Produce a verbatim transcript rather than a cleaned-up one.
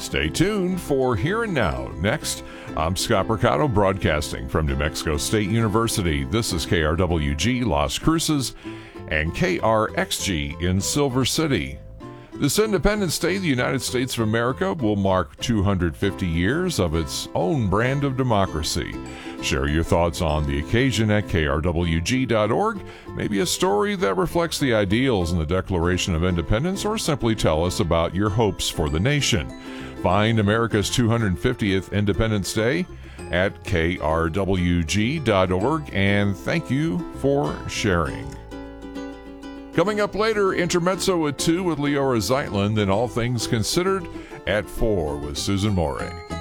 Stay tuned for Here and Now. Next, I'm Scott Mercado broadcasting from New Mexico State University. This is K R W G Las Cruces and K R X G in Silver City. This Independence Day, the United States of America will mark two hundred fifty years of its own brand of democracy. Share your thoughts on the occasion at K R W G dot org, maybe a story that reflects the ideals in the Declaration of Independence, or simply tell us about your hopes for the nation. Find America's two hundred fiftieth Independence Day at K R W G dot org, and thank you for sharing. Coming up later, Intermezzo at two with Leora Zeitlin, then All Things Considered at four with Susan Morey.